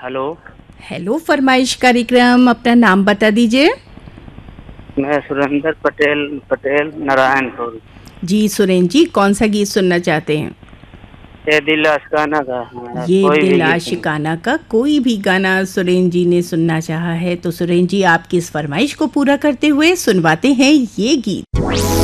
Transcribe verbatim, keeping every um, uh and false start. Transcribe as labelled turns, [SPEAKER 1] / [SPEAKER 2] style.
[SPEAKER 1] Hello.
[SPEAKER 2] Hello, फरमाइश कार्यक्रम, अपना नाम बता दीजिए।
[SPEAKER 1] मैं सुरेंद्र पटेल पटेल नारायणपुर।
[SPEAKER 2] जी सुरेंद्र जी, कौन सा गीत सुनना चाहते हैं?
[SPEAKER 1] ये दिल आशिकाना का हाँ,
[SPEAKER 2] ये
[SPEAKER 1] कोई भी
[SPEAKER 2] दिल
[SPEAKER 1] गीत सुन।
[SPEAKER 2] आशिकाना का कोई भी गाना सुरेंद्र जी ने सुनना चाहा है, तो सुरेंद्र जी आपकी इस फरमाइश को पूरा करते हुए सुनवाते हैं ये गीत।